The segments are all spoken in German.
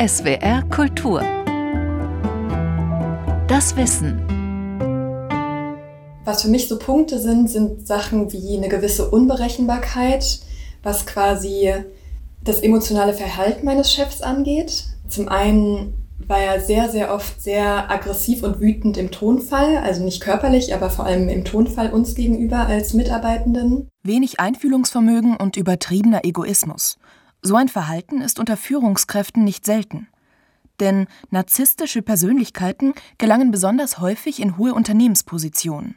SWR Kultur. Das Wissen. Was für mich so Punkte sind Sachen wie eine gewisse Unberechenbarkeit, was quasi das emotionale Verhalten meines Chefs angeht. Zum einen war er sehr, sehr oft sehr aggressiv und wütend im Tonfall, also nicht körperlich, aber vor allem im Tonfall uns gegenüber als Mitarbeitenden. Wenig Einfühlungsvermögen und übertriebener Egoismus. So ein Verhalten ist unter Führungskräften nicht selten. Denn narzisstische Persönlichkeiten gelangen besonders häufig in hohe Unternehmenspositionen.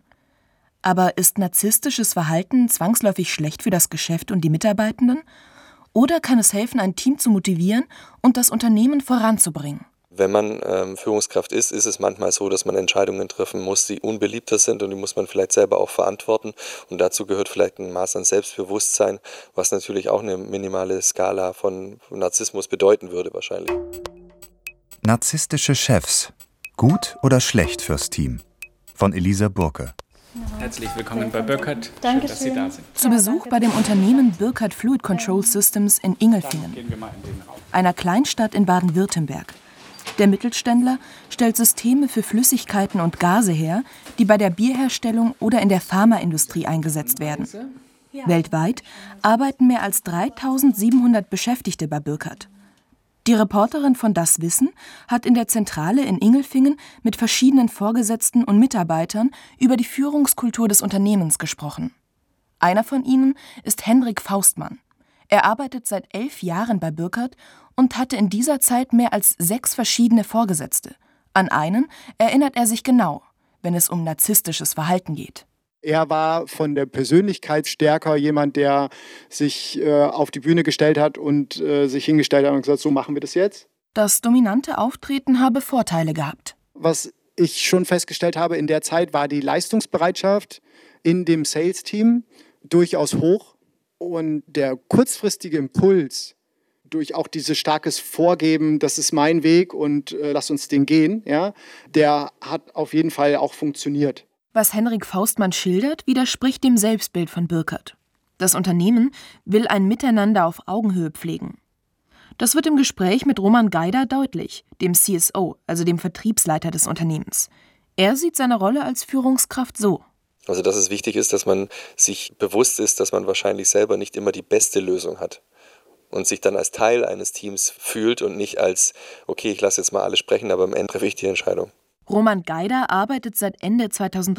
Aber ist narzisstisches Verhalten zwangsläufig schlecht für das Geschäft und die Mitarbeitenden? Oder kann es helfen, ein Team zu motivieren und das Unternehmen voranzubringen? Wenn man Führungskraft ist es manchmal so, dass man Entscheidungen treffen muss, die unbeliebter sind, und die muss man vielleicht selber auch verantworten. Und dazu gehört vielleicht ein Maß an Selbstbewusstsein, was natürlich auch eine minimale Skala von Narzissmus bedeuten würde wahrscheinlich. Narzisstische Chefs. Gut oder schlecht fürs Team? Von Elisa Burke. Herzlich willkommen bei Burkhardt. Dankeschön. Schön, dass Sie da sind. Zu Besuch bei dem Unternehmen Burkhardt Fluid Control Systems in Ingelfingen, Gehen wir mal in den Raum. einer Kleinstadt in Baden-Württemberg. Der Mittelständler stellt Systeme für Flüssigkeiten und Gase her, die bei der Bierherstellung oder in der Pharmaindustrie eingesetzt werden. Weltweit arbeiten mehr als 3.700 Beschäftigte bei Burkhardt. Die Reporterin von Das Wissen hat in der Zentrale in Ingelfingen mit verschiedenen Vorgesetzten und Mitarbeitern über die Führungskultur des Unternehmens gesprochen. Einer von ihnen ist Henrik Faustmann. Er arbeitet seit 11 Jahren bei Burkhardt und hatte in dieser Zeit mehr als 6 verschiedene Vorgesetzte. An einen erinnert er sich genau, wenn es um narzisstisches Verhalten geht. Er war von der Persönlichkeit stärker jemand, der sich auf die Bühne gestellt hat und sich hingestellt hat und gesagt, so machen wir das jetzt. Das dominante Auftreten habe Vorteile gehabt. Was ich schon festgestellt habe in der Zeit, war die Leistungsbereitschaft in dem Sales-Team durchaus hoch. Und der kurzfristige Impuls durch auch dieses starkes Vorgeben, das ist mein Weg und lass uns den gehen, ja, der hat auf jeden Fall auch funktioniert. Was Henrik Faustmann schildert, widerspricht dem Selbstbild von Burkhardt. Das Unternehmen will ein Miteinander auf Augenhöhe pflegen. Das wird im Gespräch mit Roman Geider deutlich, dem CSO, also dem Vertriebsleiter des Unternehmens. Er sieht seine Rolle als Führungskraft so. Also dass es wichtig ist, dass man sich bewusst ist, dass man wahrscheinlich selber nicht immer die beste Lösung hat und sich dann als Teil eines Teams fühlt und nicht als, okay, ich lasse jetzt mal alle sprechen, aber am Ende treffe ich die Entscheidung. Roman Geider arbeitet seit Ende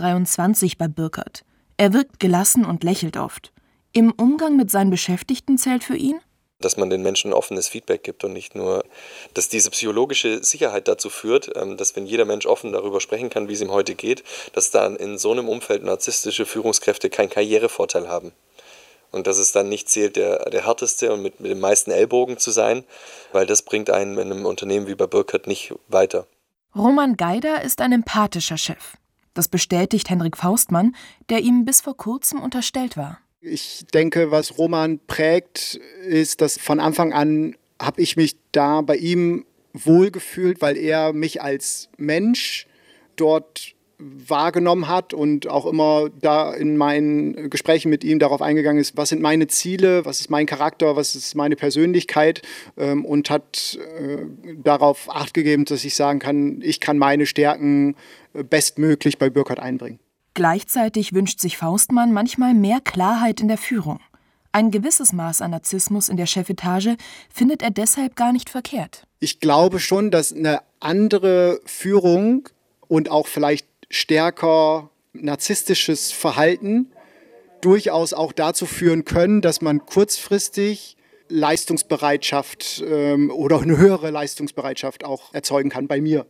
2023 bei Burkhardt. Er wirkt gelassen und lächelt oft. Im Umgang mit seinen Beschäftigten zählt für ihn, Dass man den Menschen offenes Feedback gibt und nicht nur, dass diese psychologische Sicherheit dazu führt, dass wenn jeder Mensch offen darüber sprechen kann, wie es ihm heute geht, dass dann in so einem Umfeld narzisstische Führungskräfte keinen Karrierevorteil haben. Und dass es dann nicht zählt, der härteste und mit dem meisten Ellbogen zu sein, weil das bringt einen in einem Unternehmen wie bei Burkhardt nicht weiter. Roman Geider ist ein empathischer Chef. Das bestätigt Henrik Faustmann, der ihm bis vor kurzem unterstellt war. Ich denke, was Roman prägt, ist, dass von Anfang an habe ich mich da bei ihm wohlgefühlt, weil er mich als Mensch dort wahrgenommen hat und auch immer da in meinen Gesprächen mit ihm darauf eingegangen ist, was sind meine Ziele, was ist mein Charakter, was ist meine Persönlichkeit, und hat darauf Acht gegeben, dass ich sagen kann, ich kann meine Stärken bestmöglich bei Burkhardt einbringen. Gleichzeitig wünscht sich Faustmann manchmal mehr Klarheit in der Führung. Ein gewisses Maß an Narzissmus in der Chefetage findet er deshalb gar nicht verkehrt. Ich glaube schon, dass eine andere Führung und auch vielleicht stärker narzisstisches Verhalten durchaus auch dazu führen können, dass man kurzfristig Leistungsbereitschaft oder eine höhere Leistungsbereitschaft auch erzeugen kann bei mir.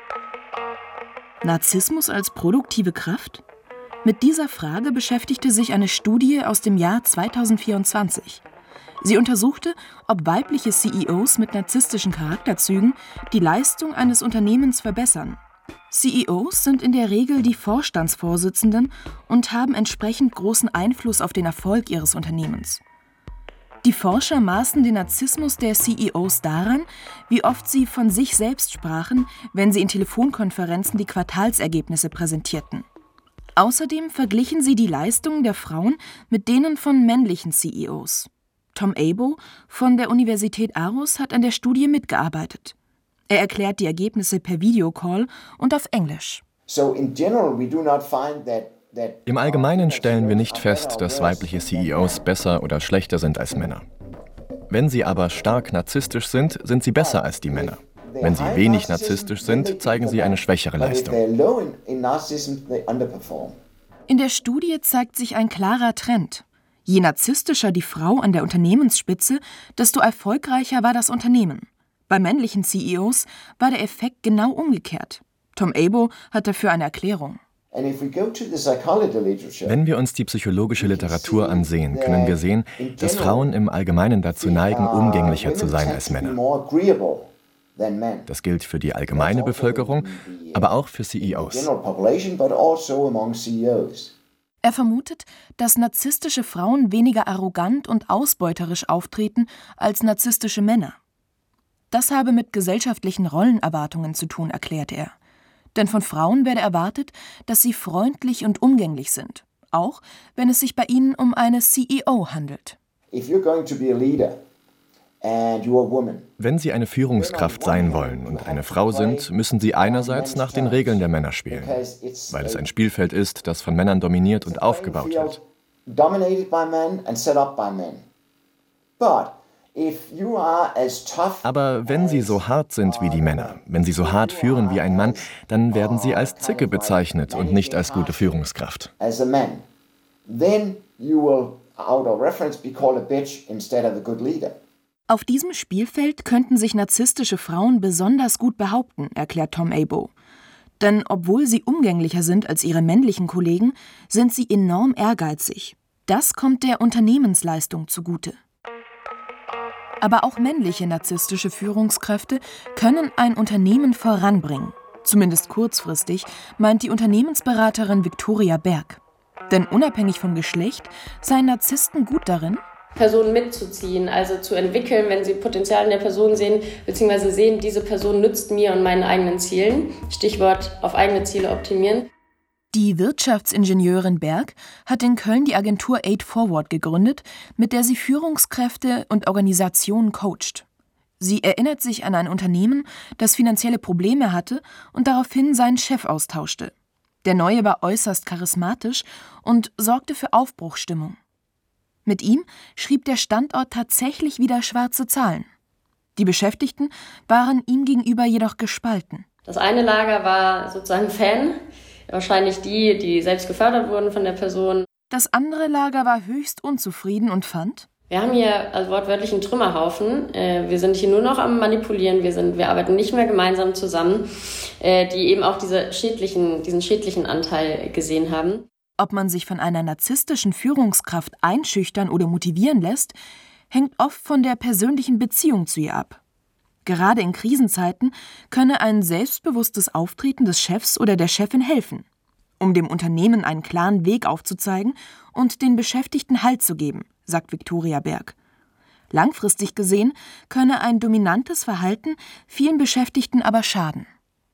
Narzissmus als produktive Kraft? Mit dieser Frage beschäftigte sich eine Studie aus dem Jahr 2024. Sie untersuchte, ob weibliche CEOs mit narzisstischen Charakterzügen die Leistung eines Unternehmens verbessern. CEOs sind in der Regel die Vorstandsvorsitzenden und haben entsprechend großen Einfluss auf den Erfolg ihres Unternehmens. Die Forscher maßen den Narzissmus der CEOs daran, wie oft sie von sich selbst sprachen, wenn sie in Telefonkonferenzen die Quartalsergebnisse präsentierten. Außerdem verglichen sie die Leistungen der Frauen mit denen von männlichen CEOs. Tom Abo von der Universität Aarhus hat an der Studie mitgearbeitet. Er erklärt die Ergebnisse per Videocall und auf Englisch. Im Allgemeinen stellen wir nicht fest, dass weibliche CEOs besser oder schlechter sind als Männer. Wenn sie aber stark narzisstisch sind, sind sie besser als die Männer. Wenn sie wenig narzisstisch sind, zeigen sie eine schwächere Leistung. In der Studie zeigt sich ein klarer Trend. Je narzisstischer die Frau an der Unternehmensspitze, desto erfolgreicher war das Unternehmen. Bei männlichen CEOs war der Effekt genau umgekehrt. Tom Abo hat dafür eine Erklärung. Wenn wir uns die psychologische Literatur ansehen, können wir sehen, dass Frauen im Allgemeinen dazu neigen, umgänglicher zu sein als Männer. Das gilt für die allgemeine Bevölkerung, aber auch für CEOs. Er vermutet, dass narzisstische Frauen weniger arrogant und ausbeuterisch auftreten als narzisstische Männer. Das habe mit gesellschaftlichen Rollenerwartungen zu tun, erklärt er. Denn von Frauen werde erwartet, dass sie freundlich und umgänglich sind, auch wenn es sich bei ihnen um eine CEO handelt. Wenn Sie eine Führungskraft sein wollen und eine Frau sind, müssen Sie einerseits nach den Regeln der Männer spielen, weil es ein Spielfeld ist, das von Männern dominiert und aufgebaut wird. Aber wenn Sie so hart sind wie die Männer, wenn Sie so hart führen wie ein Mann, dann werden Sie als Zicke bezeichnet und nicht als gute Führungskraft. Auf diesem Spielfeld könnten sich narzisstische Frauen besonders gut behaupten, erklärt Tom Abo. Denn obwohl sie umgänglicher sind als ihre männlichen Kollegen, sind sie enorm ehrgeizig. Das kommt der Unternehmensleistung zugute. Aber auch männliche narzisstische Führungskräfte können ein Unternehmen voranbringen. Zumindest kurzfristig, meint die Unternehmensberaterin Viktoria Berg. Denn unabhängig vom Geschlecht seien Narzissten gut darin, Personen mitzuziehen, also zu entwickeln, wenn sie Potenzial in der Person sehen, beziehungsweise sehen, diese Person nützt mir und meinen eigenen Zielen. Stichwort auf eigene Ziele optimieren. Die Wirtschaftsingenieurin Berg hat in Köln die Agentur 8Forward gegründet, mit der sie Führungskräfte und Organisationen coacht. Sie erinnert sich an ein Unternehmen, das finanzielle Probleme hatte und daraufhin seinen Chef austauschte. Der Neue war äußerst charismatisch und sorgte für Aufbruchsstimmung. Mit ihm schrieb der Standort tatsächlich wieder schwarze Zahlen. Die Beschäftigten waren ihm gegenüber jedoch gespalten. Das eine Lager war sozusagen Fan, wahrscheinlich die selbst gefördert wurden von der Person. Das andere Lager war höchst unzufrieden und fand: Wir haben hier also wortwörtlich einen Trümmerhaufen. Wir sind hier nur noch am Manipulieren. Wir arbeiten nicht mehr gemeinsam zusammen, die eben auch diesen schädlichen Anteil gesehen haben. Ob man sich von einer narzisstischen Führungskraft einschüchtern oder motivieren lässt, hängt oft von der persönlichen Beziehung zu ihr ab. Gerade in Krisenzeiten könne ein selbstbewusstes Auftreten des Chefs oder der Chefin helfen, um dem Unternehmen einen klaren Weg aufzuzeigen und den Beschäftigten Halt zu geben, sagt Viktoria Berg. Langfristig gesehen könne ein dominantes Verhalten vielen Beschäftigten aber schaden.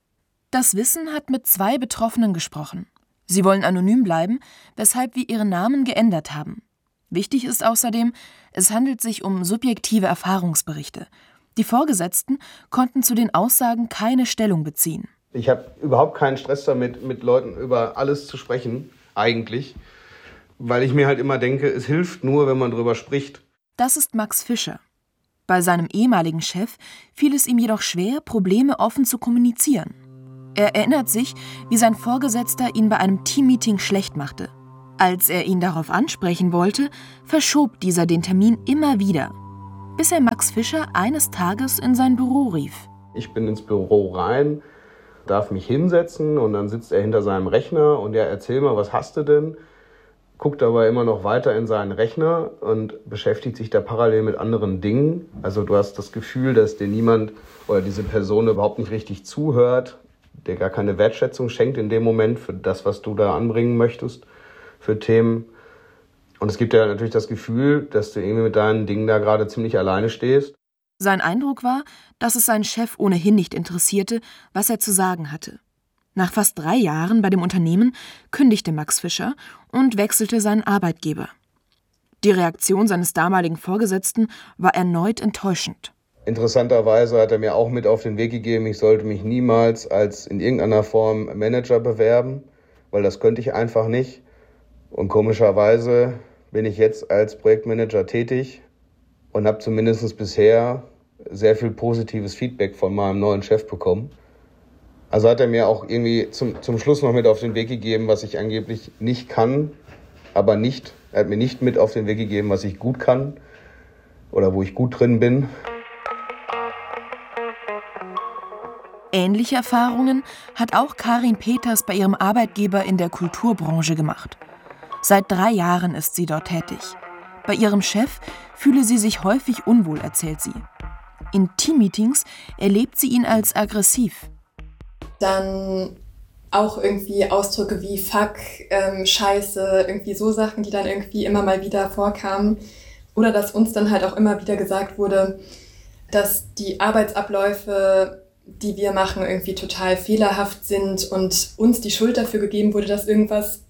Das Wissen hat mit 2 Betroffenen gesprochen. Sie wollen anonym bleiben, weshalb wir ihren Namen geändert haben. Wichtig ist außerdem, es handelt sich um subjektive Erfahrungsberichte. Die Vorgesetzten konnten zu den Aussagen keine Stellung beziehen. Ich habe überhaupt keinen Stress damit, mit Leuten über alles zu sprechen, eigentlich. Weil ich mir halt immer denke, es hilft nur, wenn man drüber spricht. Das ist Max Fischer. Bei seinem ehemaligen Chef fiel es ihm jedoch schwer, Probleme offen zu kommunizieren. Er erinnert sich, wie sein Vorgesetzter ihn bei einem Teammeeting schlecht machte. Als er ihn darauf ansprechen wollte, verschob dieser den Termin immer wieder, bis er Max Fischer eines Tages in sein Büro rief. Ich bin ins Büro rein, darf mich hinsetzen und dann sitzt er hinter seinem Rechner und ja, erzähl mal, was hast du denn? Guckt aber immer noch weiter in seinen Rechner und beschäftigt sich da parallel mit anderen Dingen. Also du hast das Gefühl, dass dir niemand oder diese Person überhaupt nicht richtig zuhört, der gar keine Wertschätzung schenkt in dem Moment für das, was du da anbringen möchtest, für Themen. Und es gibt ja natürlich das Gefühl, dass du irgendwie mit deinen Dingen da gerade ziemlich alleine stehst. Sein Eindruck war, dass es seinen Chef ohnehin nicht interessierte, was er zu sagen hatte. Nach fast 3 Jahren bei dem Unternehmen kündigte Max Fischer und wechselte seinen Arbeitgeber. Die Reaktion seines damaligen Vorgesetzten war erneut enttäuschend. Interessanterweise hat er mir auch mit auf den Weg gegeben, ich sollte mich niemals als in irgendeiner Form Manager bewerben, weil das könnte ich einfach nicht. Und komischerweise bin ich jetzt als Projektmanager tätig und habe zumindest bisher sehr viel positives Feedback von meinem neuen Chef bekommen. Also hat er mir auch irgendwie zum Schluss noch mit auf den Weg gegeben, was ich angeblich nicht kann, aber er hat mir nicht mit auf den Weg gegeben, was ich gut kann oder wo ich gut drin bin. Ähnliche Erfahrungen hat auch Karin Peters bei ihrem Arbeitgeber in der Kulturbranche gemacht. Seit 3 Jahren ist sie dort tätig. Bei ihrem Chef fühle sie sich häufig unwohl, erzählt sie. In Teammeetings erlebt sie ihn als aggressiv. Dann auch irgendwie Ausdrücke wie Fuck, Scheiße, irgendwie so Sachen, die dann irgendwie immer mal wieder vorkamen. Oder dass uns dann halt auch immer wieder gesagt wurde, dass die Arbeitsabläufe, die wir machen, irgendwie total fehlerhaft sind und uns die Schuld dafür gegeben wurde, dass irgendwas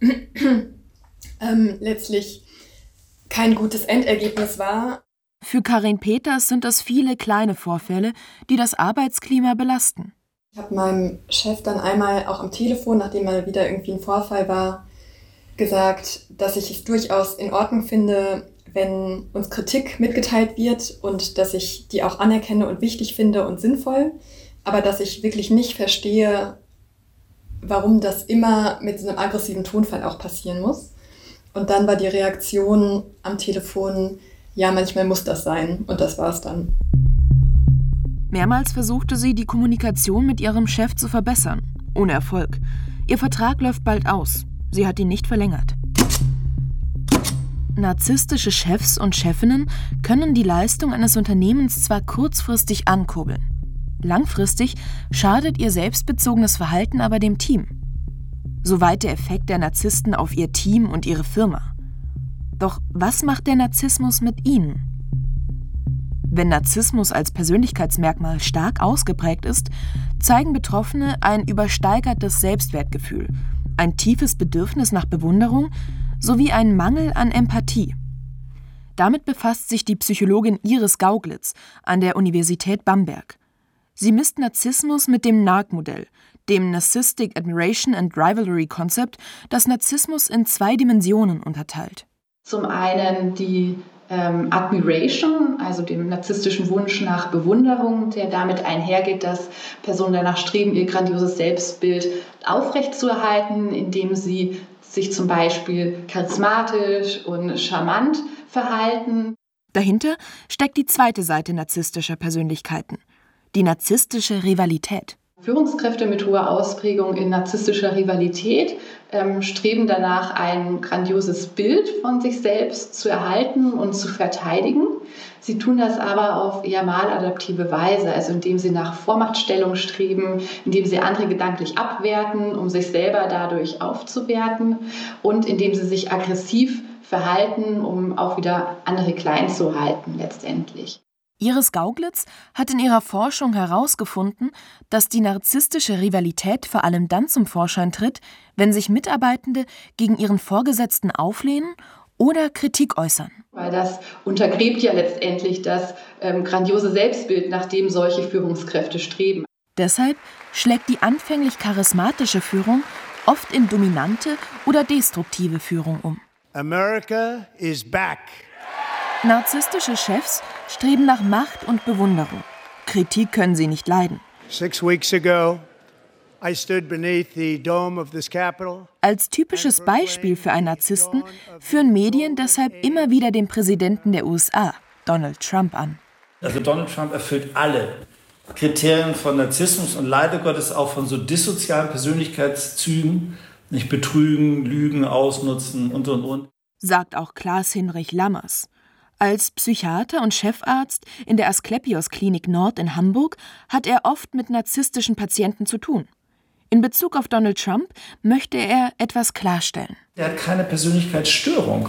letztlich kein gutes Endergebnis war. Für Karin Peters sind es viele kleine Vorfälle, die das Arbeitsklima belasten. Ich habe meinem Chef dann einmal auch am Telefon, nachdem mal wieder irgendwie ein Vorfall war, gesagt, dass ich es durchaus in Ordnung finde, wenn uns Kritik mitgeteilt wird und dass ich die auch anerkenne und wichtig finde und sinnvoll, aber dass ich wirklich nicht verstehe, warum das immer mit so einem aggressiven Tonfall auch passieren muss. Und dann war die Reaktion am Telefon, ja, manchmal muss das sein, und das war's dann. Mehrmals versuchte sie, die Kommunikation mit ihrem Chef zu verbessern. Ohne Erfolg. Ihr Vertrag läuft bald aus. Sie hat ihn nicht verlängert. Narzisstische Chefs und Chefinnen können die Leistung eines Unternehmens zwar kurzfristig ankurbeln. Langfristig schadet ihr selbstbezogenes Verhalten aber dem Team. Soweit der Effekt der Narzissten auf ihr Team und ihre Firma. Doch was macht der Narzissmus mit ihnen? Wenn Narzissmus als Persönlichkeitsmerkmal stark ausgeprägt ist, zeigen Betroffene ein übersteigertes Selbstwertgefühl, ein tiefes Bedürfnis nach Bewunderung sowie einen Mangel an Empathie. Damit befasst sich die Psychologin Iris Gauglitz an der Universität Bamberg. Sie misst Narzissmus mit dem NARC-Modell, dem Narcissistic Admiration and Rivalry Concept, das Narzissmus in 2 Dimensionen unterteilt. Zum einen die Admiration, also dem narzisstischen Wunsch nach Bewunderung, der damit einhergeht, dass Personen danach streben, ihr grandioses Selbstbild aufrechtzuerhalten, indem sie sich zum Beispiel charismatisch und charmant verhalten. Dahinter steckt die zweite Seite narzisstischer Persönlichkeiten, die narzisstische Rivalität. Führungskräfte mit hoher Ausprägung in narzisstischer Rivalität streben danach, ein grandioses Bild von sich selbst zu erhalten und zu verteidigen. Sie tun das aber auf eher maladaptive Weise, also indem sie nach Vormachtstellung streben, indem sie andere gedanklich abwerten, um sich selber dadurch aufzuwerten und indem sie sich aggressiv verhalten, um auch wieder andere klein zu halten letztendlich. Iris Gauglitz hat in ihrer Forschung herausgefunden, dass die narzisstische Rivalität vor allem dann zum Vorschein tritt, wenn sich Mitarbeitende gegen ihren Vorgesetzten auflehnen oder Kritik äußern. Weil das untergräbt ja letztendlich das grandiose Selbstbild, nach dem solche Führungskräfte streben. Deshalb schlägt die anfänglich charismatische Führung oft in dominante oder destruktive Führung um. America is back. Narzisstische Chefs streben nach Macht und Bewunderung. Kritik können sie nicht leiden. 6 weeks ago, I stood beneath the dome of this Capitol. Als typisches Beispiel für einen Narzissten führen Medien deshalb immer wieder den Präsidenten der USA, Donald Trump, an. Also Donald Trump erfüllt alle Kriterien von Narzissmus und leider Gottes auch von so dissozialen Persönlichkeitszügen, nicht betrügen, lügen, ausnutzen und. Sagt auch Klaas-Hinrich Lammers. Als Psychiater und Chefarzt in der Asklepios-Klinik Nord in Hamburg hat er oft mit narzisstischen Patienten zu tun. In Bezug auf Donald Trump möchte er etwas klarstellen. Er hat keine Persönlichkeitsstörung,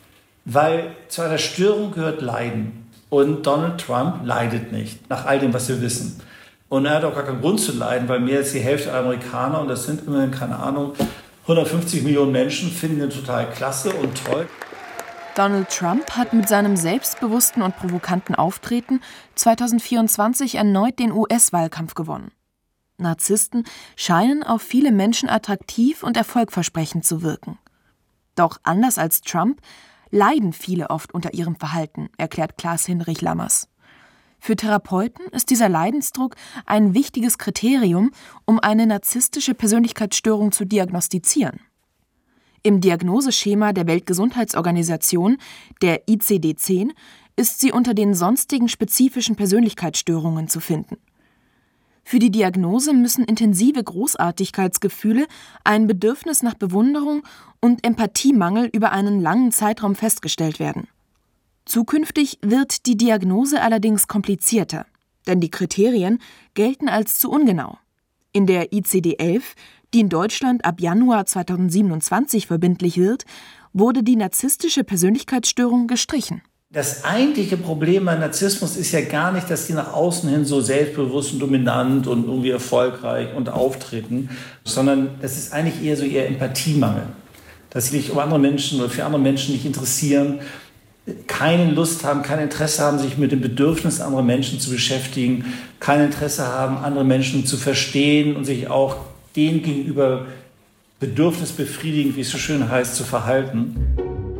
weil zu einer Störung gehört Leiden. Und Donald Trump leidet nicht, nach all dem, was wir wissen. Und er hat auch gar keinen Grund zu leiden, weil mehr als die Hälfte der Amerikaner, und das sind immerhin, keine Ahnung, 150 Millionen Menschen, finden ihn total klasse und toll. Donald Trump hat mit seinem selbstbewussten und provokanten Auftreten 2024 erneut den US-Wahlkampf gewonnen. Narzissten scheinen auf viele Menschen attraktiv und erfolgversprechend zu wirken. Doch anders als Trump leiden viele oft unter ihrem Verhalten, erklärt Klaas-Hinrich Lammers. Für Therapeuten ist dieser Leidensdruck ein wichtiges Kriterium, um eine narzisstische Persönlichkeitsstörung zu diagnostizieren. Im Diagnoseschema der Weltgesundheitsorganisation, der ICD-10, ist sie unter den sonstigen spezifischen Persönlichkeitsstörungen zu finden. Für die Diagnose müssen intensive Großartigkeitsgefühle, ein Bedürfnis nach Bewunderung und Empathiemangel über einen langen Zeitraum festgestellt werden. Zukünftig wird die Diagnose allerdings komplizierter, denn die Kriterien gelten als zu ungenau. In der ICD-11, die in Deutschland ab Januar 2027 verbindlich wird, wurde die narzisstische Persönlichkeitsstörung gestrichen. Das eigentliche Problem bei Narzissmus ist ja gar nicht, dass die nach außen hin so selbstbewusst und dominant und irgendwie erfolgreich und auftreten, sondern das ist eigentlich eher so ihr Empathiemangel. Dass sie sich um andere Menschen oder für andere Menschen nicht interessieren, keine Lust haben, kein Interesse haben, sich mit dem Bedürfnis anderer Menschen zu beschäftigen, kein Interesse haben, andere Menschen zu verstehen und sich auch denen gegenüber bedürfnisbefriedigend, wie es so schön heißt, zu verhalten.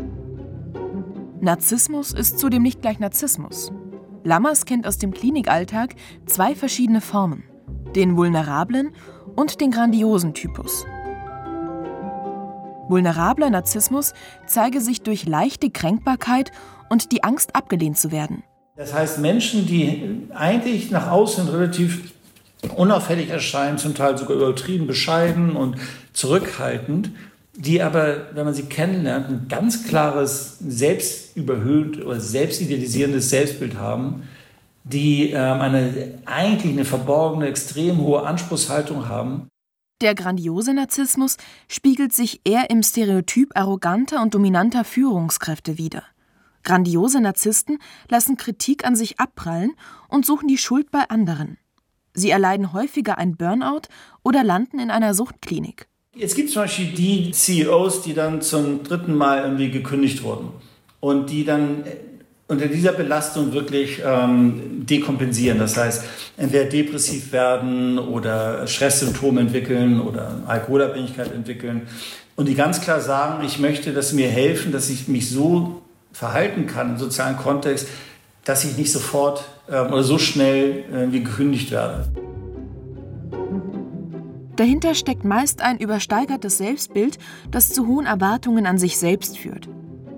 Narzissmus ist zudem nicht gleich Narzissmus. Lammers kennt aus dem Klinikalltag 2 verschiedene Formen: den vulnerablen und den grandiosen Typus. Vulnerabler Narzissmus zeige sich durch leichte Kränkbarkeit und die Angst, abgelehnt zu werden. Das heißt, Menschen, die eigentlich nach außen relativ unauffällig erscheinen, zum Teil sogar übertrieben bescheiden und zurückhaltend, die aber, wenn man sie kennenlernt, ein ganz klares selbstüberhöht oder selbstidealisierendes Selbstbild haben, die eigentlich eine verborgene, extrem hohe Anspruchshaltung haben. Der grandiose Narzissmus spiegelt sich eher im Stereotyp arroganter und dominanter Führungskräfte wider. Grandiose Narzissten lassen Kritik an sich abprallen und suchen die Schuld bei anderen. Sie erleiden häufiger ein Burnout oder landen in einer Suchtklinik. Es gibt zum Beispiel die CEOs, die dann zum 3. Mal irgendwie gekündigt wurden und die dann unter dieser Belastung wirklich dekompensieren. Das heißt, entweder depressiv werden oder Stresssymptome entwickeln oder Alkoholabhängigkeit entwickeln. Und die ganz klar sagen, ich möchte, dass sie mir helfen, dass ich mich so verhalten kann im sozialen Kontext, dass ich nicht sofort oder so schnell gekündigt werde. Dahinter steckt meist ein übersteigertes Selbstbild, das zu hohen Erwartungen an sich selbst führt.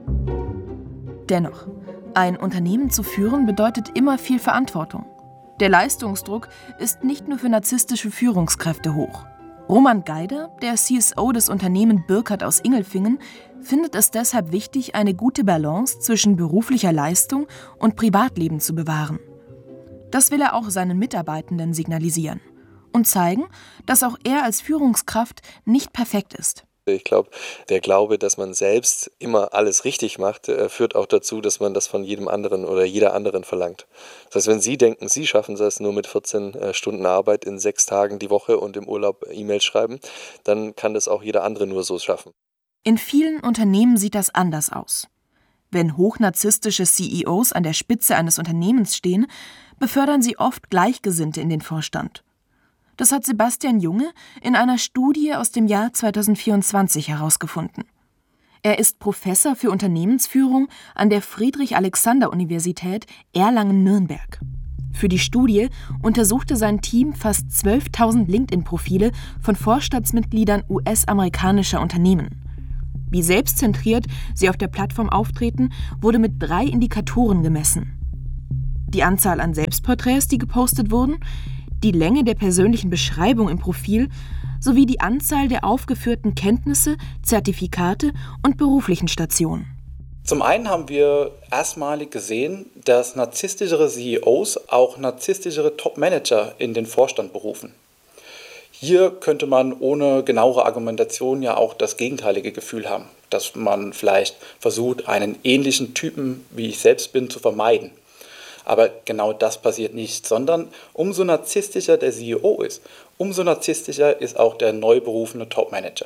Dennoch, ein Unternehmen zu führen bedeutet immer viel Verantwortung. Der Leistungsdruck ist nicht nur für narzisstische Führungskräfte hoch. Roman Geider, der CSO des Unternehmens Burkhardt aus Ingelfingen, findet es deshalb wichtig, eine gute Balance zwischen beruflicher Leistung und Privatleben zu bewahren. Das will er auch seinen Mitarbeitenden signalisieren und zeigen, dass auch er als Führungskraft nicht perfekt ist. Ich glaube, der Glaube, dass man selbst immer alles richtig macht, führt auch dazu, dass man das von jedem anderen oder jeder anderen verlangt. Das heißt, wenn Sie denken, Sie schaffen es nur mit 14 Stunden Arbeit in 6 Tagen die Woche und im Urlaub E-Mails schreiben, dann kann das auch jeder andere nur so schaffen. In vielen Unternehmen sieht das anders aus. Wenn hochnarzisstische CEOs an der Spitze eines Unternehmens stehen, befördern sie oft Gleichgesinnte in den Vorstand. Das hat Sebastian Junge in einer Studie aus dem Jahr 2024 herausgefunden. Er ist Professor für Unternehmensführung an der Friedrich-Alexander-Universität Erlangen-Nürnberg. Für die Studie untersuchte sein Team fast 12.000 LinkedIn-Profile von Vorstandsmitgliedern US-amerikanischer Unternehmen. Wie selbstzentriert sie auf der Plattform auftreten, wurde mit 3 Indikatoren gemessen. Die Anzahl an Selbstporträts, die gepostet wurden, die Länge der persönlichen Beschreibung im Profil sowie die Anzahl der aufgeführten Kenntnisse, Zertifikate und beruflichen Stationen. Zum einen haben wir erstmalig gesehen, dass narzisstischere CEOs auch narzisstischere Top-Manager in den Vorstand berufen. Hier könnte man ohne genauere Argumentation ja auch das gegenteilige Gefühl haben, dass man vielleicht versucht, einen ähnlichen Typen, wie ich selbst bin, zu vermeiden. Aber genau das passiert nicht, sondern umso narzisstischer der CEO ist, umso narzisstischer ist auch der neu berufene Top-Manager.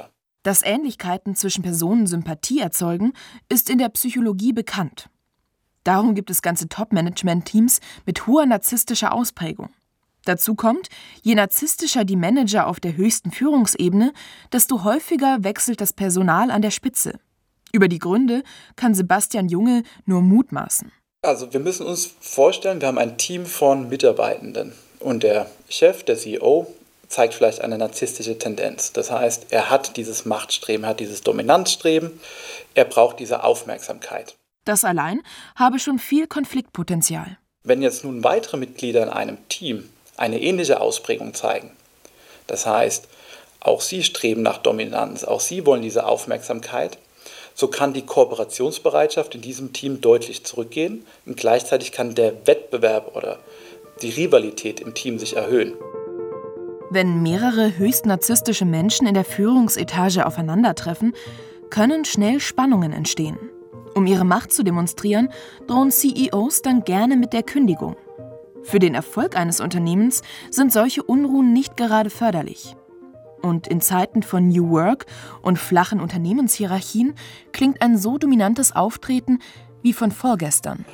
Dass Ähnlichkeiten zwischen Personen Sympathie erzeugen, ist in der Psychologie bekannt. Darum gibt es ganze Top-Management-Teams mit hoher narzisstischer Ausprägung. Dazu kommt, je narzisstischer die Manager auf der höchsten Führungsebene, desto häufiger wechselt das Personal an der Spitze. Über die Gründe kann Sebastian Junge nur mutmaßen. Also wir müssen uns vorstellen, wir haben ein Team von Mitarbeitenden und der Chef, der CEO, zeigt vielleicht eine narzisstische Tendenz. Das heißt, er hat dieses Machtstreben, hat dieses Dominanzstreben, er braucht diese Aufmerksamkeit. Das allein habe schon viel Konfliktpotenzial. Wenn jetzt nun weitere Mitglieder in einem Team eine ähnliche Ausprägung zeigen, das heißt, auch sie streben nach Dominanz, auch sie wollen diese Aufmerksamkeit, so kann die Kooperationsbereitschaft in diesem Team deutlich zurückgehen und gleichzeitig kann der Wettbewerb oder die Rivalität im Team sich erhöhen. Wenn mehrere höchst narzisstische Menschen in der Führungsetage aufeinandertreffen, können schnell Spannungen entstehen. Um ihre Macht zu demonstrieren, drohen CEOs dann gerne mit der Kündigung. Für den Erfolg eines Unternehmens sind solche Unruhen nicht gerade förderlich. Und in Zeiten von New Work und flachen Unternehmenshierarchien klingt ein so dominantes Auftreten wie von vorgestern.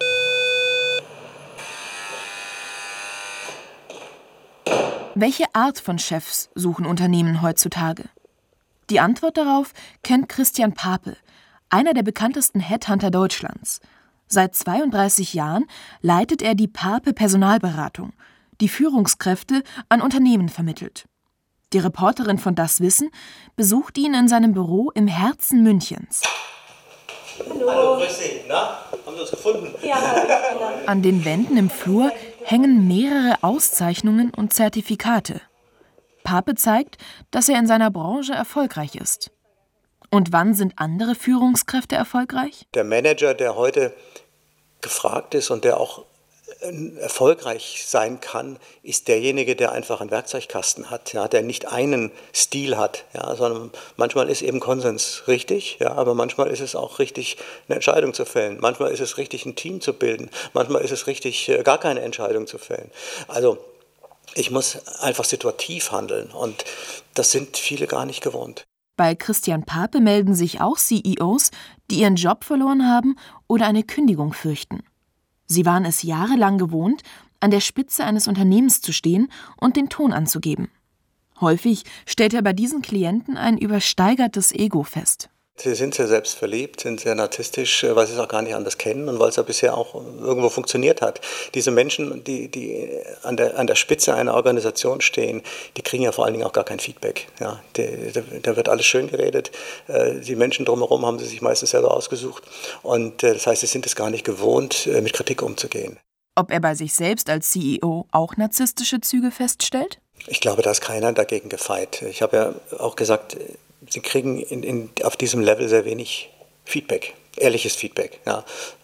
Welche Art von Chefs suchen Unternehmen heutzutage? Die Antwort darauf kennt Christian Pape, einer der bekanntesten Headhunter Deutschlands. Seit 32 Jahren leitet er die Pape Personalberatung, die Führungskräfte an Unternehmen vermittelt. Die Reporterin von Das Wissen besucht ihn in seinem Büro im Herzen Münchens. Hallo, grüß Sie. Na, haben Sie uns gefunden? Ja, hallo. An den Wänden im Flur hängen mehrere Auszeichnungen und Zertifikate. Pape zeigt, dass er in seiner Branche erfolgreich ist. Und wann sind andere Führungskräfte erfolgreich? Der Manager, der heute gefragt ist und der auch erfolgreich sein kann, ist derjenige, der einfach einen Werkzeugkasten hat, ja, der nicht einen Stil hat, ja, sondern manchmal ist eben Konsens richtig, ja, aber manchmal ist es auch richtig, eine Entscheidung zu fällen. Manchmal ist es richtig, ein Team zu bilden. Manchmal ist es richtig, gar keine Entscheidung zu fällen. Also ich muss einfach situativ handeln und das sind viele gar nicht gewohnt. Bei Christian Pape melden sich auch CEOs, die ihren Job verloren haben oder eine Kündigung fürchten. Sie waren es jahrelang gewohnt, an der Spitze eines Unternehmens zu stehen und den Ton anzugeben. Häufig stellt er bei diesen Klienten ein übersteigertes Ego fest. Sie sind sehr selbstverliebt, sind sehr narzisstisch, weil sie es auch gar nicht anders kennen und weil es ja bisher auch irgendwo funktioniert hat. Diese Menschen, die an der Spitze einer Organisation stehen, die kriegen ja vor allen Dingen auch gar kein Feedback. Ja, da wird alles schön geredet. Die Menschen drumherum haben sie sich meistens selber ausgesucht. Und das heißt, sie sind es gar nicht gewohnt, mit Kritik umzugehen. Ob er bei sich selbst als CEO auch narzisstische Züge feststellt? Ich glaube, da ist keiner dagegen gefeit. Ich habe ja auch gesagt, Sie kriegen auf diesem Level sehr wenig Feedback, ehrliches Feedback. Ja.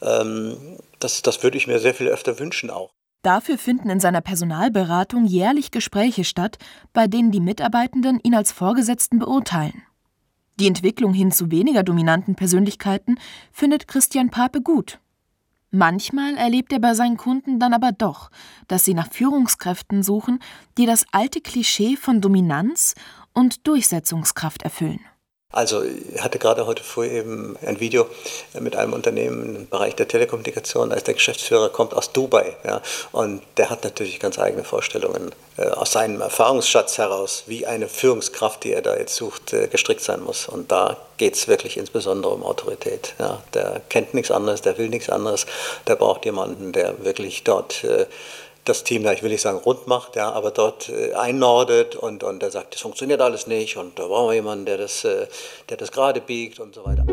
Das würde ich mir sehr viel öfter wünschen auch. Dafür finden in seiner Personalberatung jährlich Gespräche statt, bei denen die Mitarbeitenden ihn als Vorgesetzten beurteilen. Die Entwicklung hin zu weniger dominanten Persönlichkeiten findet Christian Pape gut. Manchmal erlebt er bei seinen Kunden dann aber doch, dass sie nach Führungskräften suchen, die das alte Klischee von Dominanz und Durchsetzungskraft erfüllen. Also ich hatte gerade heute früh eben ein Video mit einem Unternehmen im Bereich der Telekommunikation, als der Geschäftsführer kommt aus Dubai. Ja, und der hat natürlich ganz eigene Vorstellungen aus seinem Erfahrungsschatz heraus, wie eine Führungskraft, die er da jetzt sucht, gestrickt sein muss. Und da geht es wirklich insbesondere um Autorität. Ja, der kennt nichts anderes, der will nichts anderes, der braucht jemanden, der wirklich dort das Team, ich will nicht sagen rund macht, ja, aber dort einnordet und der sagt, das funktioniert alles nicht und da brauchen wir jemanden, der das gerade biegt und so weiter.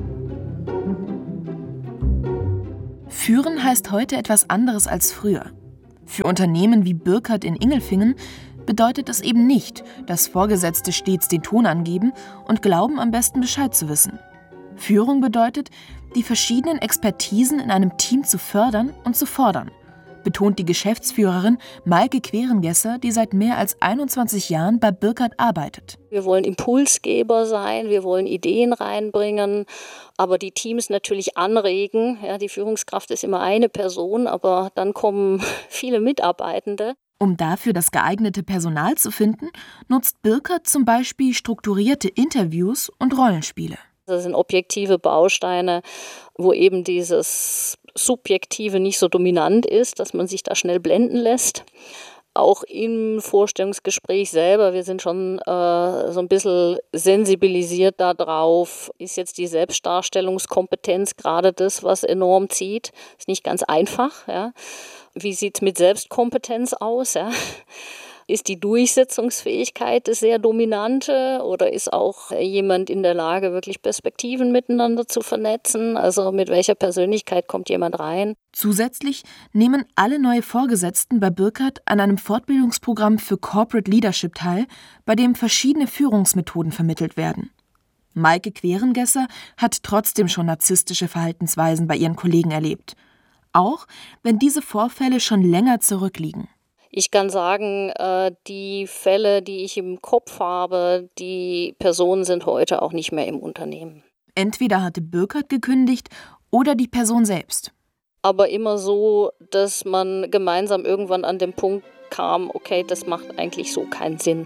Führen heißt heute etwas anderes als früher. Für Unternehmen wie Burkhardt in Ingelfingen bedeutet es eben nicht, dass Vorgesetzte stets den Ton angeben und glauben, am besten Bescheid zu wissen. Führung bedeutet, die verschiedenen Expertisen in einem Team zu fördern und zu fordern, betont die Geschäftsführerin Maike Querengesser, die seit mehr als 21 Jahren bei Burkhardt arbeitet. Wir wollen Impulsgeber sein, wir wollen Ideen reinbringen, aber die Teams natürlich anregen. Ja, die Führungskraft ist immer eine Person, aber dann kommen viele Mitarbeitende. Um dafür das geeignete Personal zu finden, nutzt Birkert zum Beispiel strukturierte Interviews und Rollenspiele. Das sind objektive Bausteine, wo eben dieses Subjektive nicht so dominant ist, dass man sich da schnell blenden lässt. Auch im Vorstellungsgespräch selber, wir sind schon so ein bisschen sensibilisiert darauf, ist jetzt die Selbstdarstellungskompetenz gerade das, was enorm zieht. Ist nicht ganz einfach. Ja. Wie sieht es mit Selbstkompetenz aus? Ja? Ist die Durchsetzungsfähigkeit das sehr dominante oder ist auch jemand in der Lage, wirklich Perspektiven miteinander zu vernetzen? Also mit welcher Persönlichkeit kommt jemand rein? Zusätzlich nehmen alle neue Vorgesetzten bei Birkert an einem Fortbildungsprogramm für Corporate Leadership teil, bei dem verschiedene Führungsmethoden vermittelt werden. Maike Querengesser hat trotzdem schon narzisstische Verhaltensweisen bei ihren Kollegen erlebt. Auch wenn diese Vorfälle schon länger zurückliegen. Ich kann sagen, die Fälle, die ich im Kopf habe, die Personen sind heute auch nicht mehr im Unternehmen. Entweder hatte Birkert gekündigt oder die Person selbst. Aber immer so, dass man gemeinsam irgendwann an den Punkt kam, okay, das macht eigentlich so keinen Sinn.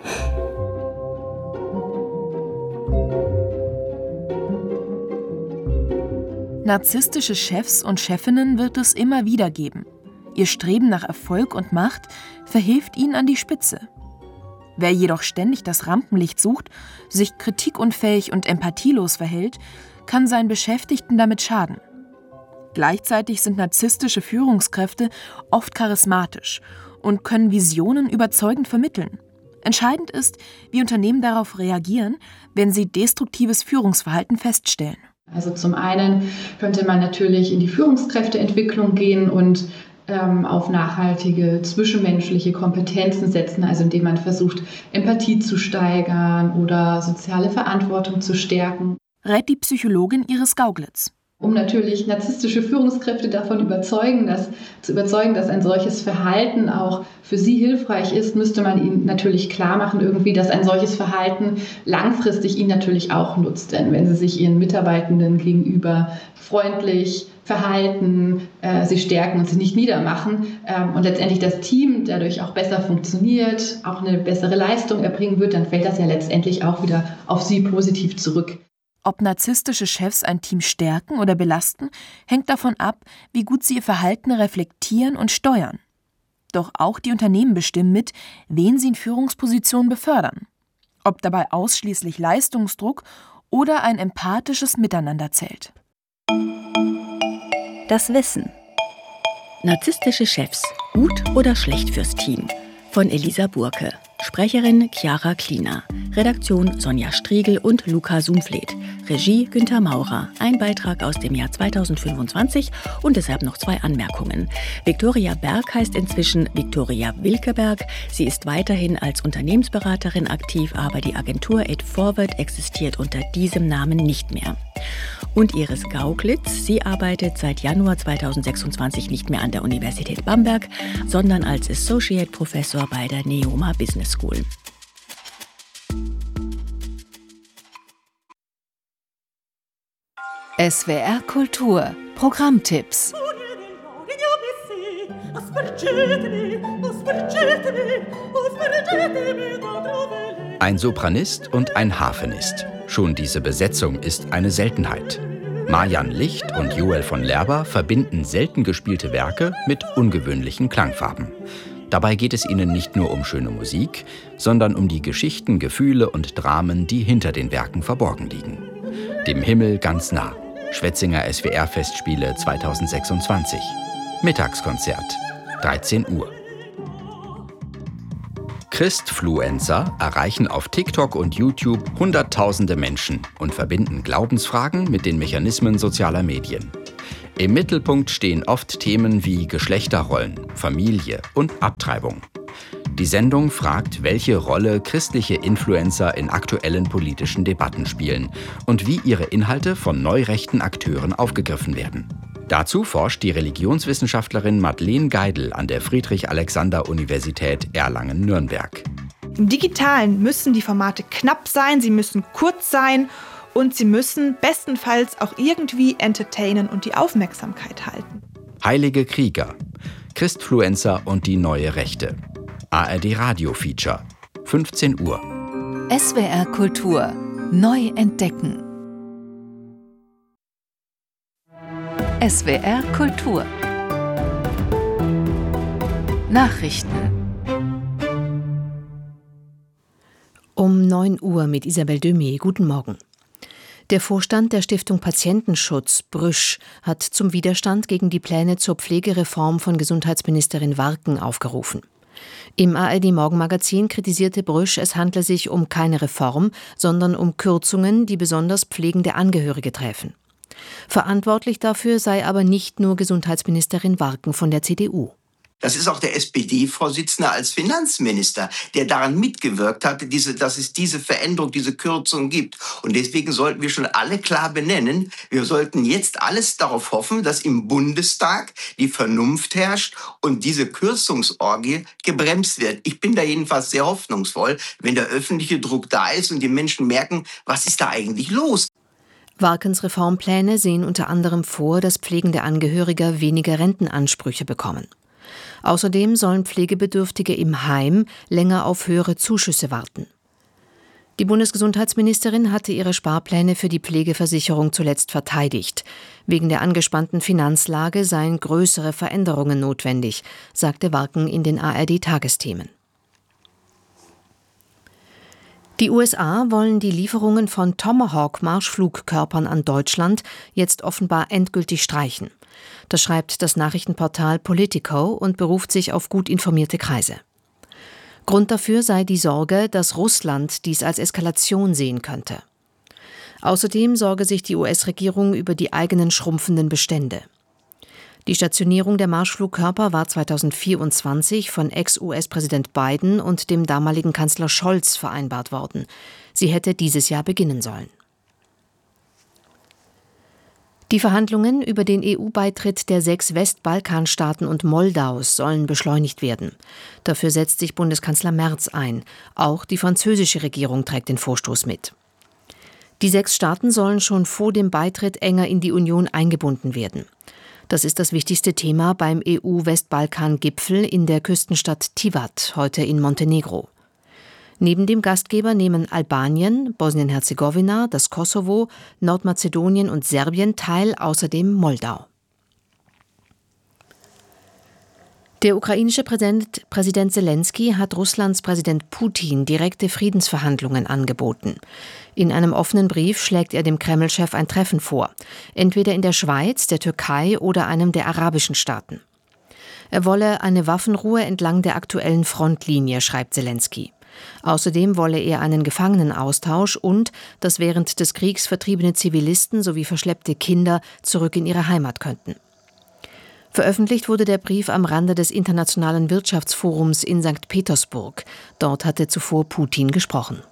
Narzisstische Chefs und Chefinnen wird es immer wieder geben. Ihr Streben nach Erfolg und Macht verhilft ihnen an die Spitze. Wer jedoch ständig das Rampenlicht sucht, sich kritikunfähig und empathielos verhält, kann seinen Beschäftigten damit schaden. Gleichzeitig sind narzisstische Führungskräfte oft charismatisch und können Visionen überzeugend vermitteln. Entscheidend ist, wie Unternehmen darauf reagieren, wenn sie destruktives Führungsverhalten feststellen. Also zum einen könnte man natürlich in die Führungskräfteentwicklung gehen und auf nachhaltige zwischenmenschliche Kompetenzen setzen, also indem man versucht, Empathie zu steigern oder soziale Verantwortung zu stärken. Rät die Psychologin Iris Gauglitz. Um natürlich narzisstische Führungskräfte davon zu überzeugen, dass ein solches Verhalten auch für sie hilfreich ist, müsste man ihnen natürlich klar machen, irgendwie, dass ein solches Verhalten langfristig ihnen natürlich auch nutzt. Denn wenn sie sich ihren Mitarbeitenden gegenüber freundlich verhalten, sie stärken und sie nicht niedermachen und letztendlich das Team dadurch auch besser funktioniert, auch eine bessere Leistung erbringen wird, dann fällt das ja letztendlich auch wieder auf sie positiv zurück. Ob narzisstische Chefs ein Team stärken oder belasten, hängt davon ab, wie gut sie ihr Verhalten reflektieren und steuern. Doch auch die Unternehmen bestimmen mit, wen sie in Führungspositionen befördern. Ob dabei ausschließlich Leistungsdruck oder ein empathisches Miteinander zählt. Das Wissen. Narzisstische Chefs, gut oder schlecht fürs Team? Von Elisa Burke. Sprecherin Chiara Klina. Redaktion Sonja Striegel und Luca Sumfleet. Regie Günther Maurer. Ein Beitrag aus dem Jahr 2025 und deshalb noch 2 Anmerkungen. Viktoria Berg heißt inzwischen Viktoria Wilkeberg. Sie ist weiterhin als Unternehmensberaterin aktiv, aber die Agentur AidForward existiert unter diesem Namen nicht mehr. Und Iris Gauglitz, sie arbeitet seit Januar 2026 nicht mehr an der Universität Bamberg, sondern als Associate Professor bei der Neoma Business School. SWR Kultur Programmtipps. Ein Sopranist und ein Harfenist. Schon diese Besetzung ist eine Seltenheit. Marjan Licht und Joel von Lerber verbinden selten gespielte Werke mit ungewöhnlichen Klangfarben. Dabei geht es ihnen nicht nur um schöne Musik, sondern um die Geschichten, Gefühle und Dramen, die hinter den Werken verborgen liegen. Dem Himmel ganz nah. Schwetzinger SWR-Festspiele 2026. Mittagskonzert, 13 Uhr. Christfluencer erreichen auf TikTok und YouTube Hunderttausende Menschen und verbinden Glaubensfragen mit den Mechanismen sozialer Medien. Im Mittelpunkt stehen oft Themen wie Geschlechterrollen, Familie und Abtreibung. Die Sendung fragt, welche Rolle christliche Influencer in aktuellen politischen Debatten spielen und wie ihre Inhalte von neurechten Akteuren aufgegriffen werden. Dazu forscht die Religionswissenschaftlerin Madeleine Geidel an der Friedrich-Alexander-Universität Erlangen-Nürnberg. Im Digitalen müssen die Formate knapp sein, sie müssen kurz sein und sie müssen bestenfalls auch irgendwie entertainen und die Aufmerksamkeit halten. Heilige Krieger, Christfluencer und die neue Rechte. ARD Radio Feature, 15 Uhr. SWR Kultur neu entdecken. SWR Kultur Nachrichten. Um 9 Uhr mit Isabel Döme. Guten Morgen. Der Vorstand der Stiftung Patientenschutz, Brüsch, hat zum Widerstand gegen die Pläne zur Pflegereform von Gesundheitsministerin Warken aufgerufen. Im ARD-Morgenmagazin kritisierte Brüsch, es handle sich um keine Reform, sondern um Kürzungen, die besonders pflegende Angehörige treffen. Verantwortlich dafür sei aber nicht nur Gesundheitsministerin Warken von der CDU. Das ist auch der SPD-Vorsitzende als Finanzminister, der daran mitgewirkt hat, dass es diese Veränderung, diese Kürzung gibt. Und deswegen sollten wir schon alle klar benennen, wir sollten jetzt alles darauf hoffen, dass im Bundestag die Vernunft herrscht und diese Kürzungsorgie gebremst wird. Ich bin da jedenfalls sehr hoffnungsvoll, wenn der öffentliche Druck da ist und die Menschen merken, was ist da eigentlich los? Warkens Reformpläne sehen unter anderem vor, dass pflegende Angehörige weniger Rentenansprüche bekommen. Außerdem sollen Pflegebedürftige im Heim länger auf höhere Zuschüsse warten. Die Bundesgesundheitsministerin hatte ihre Sparpläne für die Pflegeversicherung zuletzt verteidigt. Wegen der angespannten Finanzlage seien größere Veränderungen notwendig, sagte Warken in den ARD-Tagesthemen. Die USA wollen die Lieferungen von Tomahawk-Marschflugkörpern an Deutschland jetzt offenbar endgültig streichen. Das schreibt das Nachrichtenportal Politico und beruft sich auf gut informierte Kreise. Grund dafür sei die Sorge, dass Russland dies als Eskalation sehen könnte. Außerdem sorge sich die US-Regierung über die eigenen schrumpfenden Bestände. Die Stationierung der Marschflugkörper war 2024 von Ex-US-Präsident Biden und dem damaligen Kanzler Scholz vereinbart worden. Sie hätte dieses Jahr beginnen sollen. Die Verhandlungen über den EU-Beitritt der 6 Westbalkanstaaten und Moldaus sollen beschleunigt werden. Dafür setzt sich Bundeskanzler Merz ein. Auch die französische Regierung trägt den Vorstoß mit. Die 6 Staaten sollen schon vor dem Beitritt enger in die Union eingebunden werden. Das ist das wichtigste Thema beim EU-Westbalkan-Gipfel in der Küstenstadt Tivat, heute in Montenegro. Neben dem Gastgeber nehmen Albanien, Bosnien-Herzegowina, das Kosovo, Nordmazedonien und Serbien teil, außerdem Moldau. Der ukrainische Präsident Zelensky hat Russlands Präsident Putin direkte Friedensverhandlungen angeboten. In einem offenen Brief schlägt er dem Kreml-Chef ein Treffen vor, entweder in der Schweiz, der Türkei oder einem der arabischen Staaten. Er wolle eine Waffenruhe entlang der aktuellen Frontlinie, schreibt Zelensky. Außerdem wolle er einen Gefangenenaustausch und, dass während des Kriegs vertriebene Zivilisten sowie verschleppte Kinder zurück in ihre Heimat könnten. Veröffentlicht wurde der Brief am Rande des Internationalen Wirtschaftsforums in St. Petersburg. Dort hatte zuvor Putin gesprochen.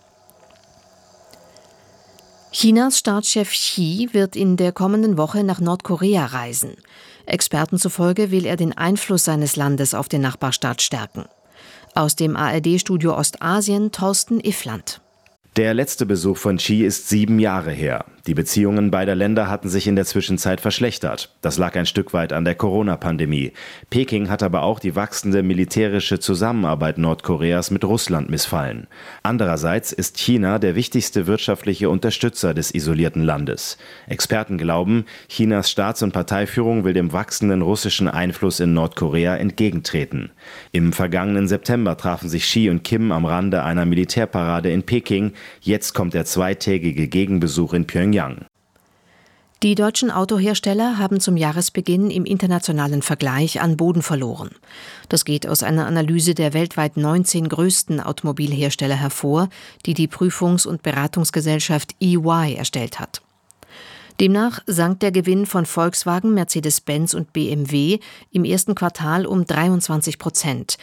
Chinas Staatschef Xi wird in der kommenden Woche nach Nordkorea reisen. Experten zufolge will er den Einfluss seines Landes auf den Nachbarstaat stärken. Aus dem ARD-Studio Ostasien, Thorsten Iffland. Der letzte Besuch von Xi ist 7 Jahre her. Die Beziehungen beider Länder hatten sich in der Zwischenzeit verschlechtert. Das lag ein Stück weit an der Corona-Pandemie. Peking hat aber auch die wachsende militärische Zusammenarbeit Nordkoreas mit Russland missfallen. Andererseits ist China der wichtigste wirtschaftliche Unterstützer des isolierten Landes. Experten glauben, Chinas Staats- und Parteiführung will dem wachsenden russischen Einfluss in Nordkorea entgegentreten. Im vergangenen September trafen sich Xi und Kim am Rande einer Militärparade in Peking. Jetzt kommt der zweitägige Gegenbesuch in Pyongyang. Die deutschen Autohersteller haben zum Jahresbeginn im internationalen Vergleich an Boden verloren. Das geht aus einer Analyse der weltweit 19 größten Automobilhersteller hervor, die die Prüfungs- und Beratungsgesellschaft EY erstellt hat. Demnach sank der Gewinn von Volkswagen, Mercedes-Benz und BMW im ersten Quartal um 23%